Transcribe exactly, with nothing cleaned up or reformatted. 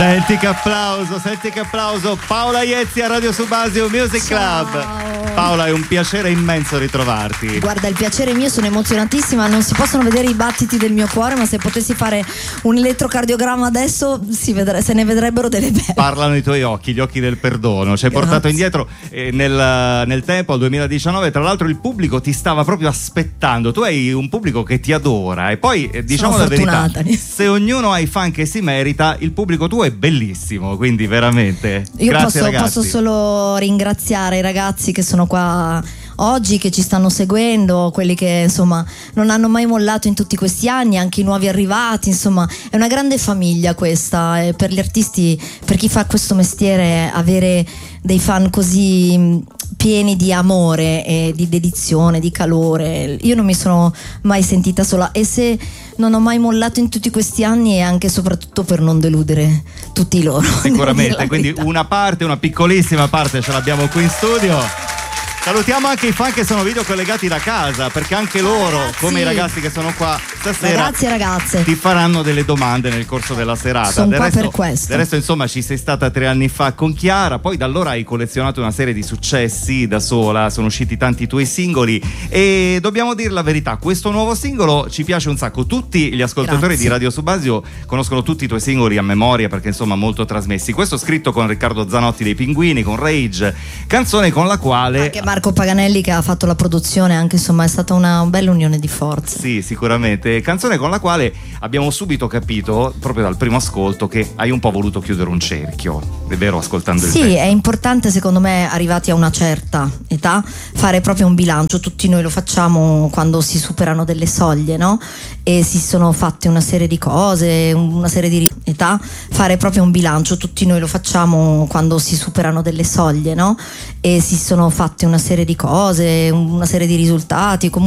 Senti che applauso, senti che applauso. Paola Iezzi a Radio Subasio Music Ciao. Club. Paola, è un piacere immenso ritrovarti. Guarda, il piacere mio, sono emozionatissima. Non si possono vedere i battiti del mio cuore, ma se potessi fare un elettrocardiogramma adesso si vedre- se ne vedrebbero delle belle. Parlano i tuoi occhi, gli occhi del perdono. Ci hai portato indietro eh, nel, nel tempo, al duemiladiciannove. Tra l'altro il pubblico ti stava proprio aspettando. Tu hai un pubblico che ti adora. E poi eh, diciamo Sono la verità, fortunata. se ognuno ha i fan che si merita, il pubblico tuo è bellissimo. Quindi veramente Io grazie, posso, ragazzi. posso solo ringraziare i ragazzi che sono qua oggi, che ci stanno seguendo, quelli che insomma non hanno mai mollato in tutti questi anni, anche i nuovi arrivati. Insomma, è una grande famiglia questa, e per gli artisti, per chi fa questo mestiere, avere dei fan così pieni di amore e di dedizione, di calore, io non mi sono mai sentita sola, e se non ho mai mollato in tutti questi anni è anche e soprattutto per non deludere tutti loro. Sicuramente, quindi una parte, una piccolissima parte ce l'abbiamo qui in studio. Salutiamo anche i fan che sono video collegati da casa, perché anche loro, ragazzi, come i ragazzi che sono qua stasera, ragazzi e ragazze, ti faranno delle domande nel corso della serata. Sono del qua resto, per questo. Del resto, insomma, ci sei stata tre anni fa con Chiara, poi da allora hai collezionato una serie di successi da sola, sono usciti tanti tuoi singoli e dobbiamo dire la verità, questo nuovo singolo ci piace un sacco. Tutti gli ascoltatori Grazie. di Radio Subasio conoscono tutti i tuoi singoli a memoria, perché insomma molto trasmessi. Questo scritto con Riccardo Zanotti dei Pinguini, con Rage, canzone con la quale anche Marco Paganelli che ha fatto la produzione, anche insomma è stata una bella unione di forze. Sì, sicuramente. Canzone con la quale abbiamo subito capito, proprio dal primo ascolto, che hai un po' voluto chiudere un cerchio, è vero, ascoltando il Sì, testo? è importante secondo me, arrivati a una certa età, fare proprio un bilancio. Tutti noi lo facciamo quando si superano delle soglie, no? E si sono fatte una serie di cose, una serie di età, fare proprio un bilancio. Tutti noi lo facciamo quando si superano delle soglie, no? E si sono fatte una serie di cose, una serie di risultati. Comunque